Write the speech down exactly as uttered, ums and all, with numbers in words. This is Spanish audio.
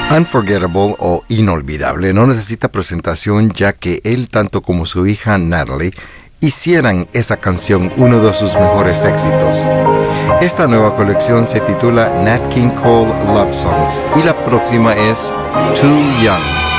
Unforgettable o inolvidable no necesita presentación, ya que él tanto como su hija Natalie hicieran esa canción uno de sus mejores éxitos. Esta nueva colección se titula Nat King Cole Love Songs y la próxima es Too Young.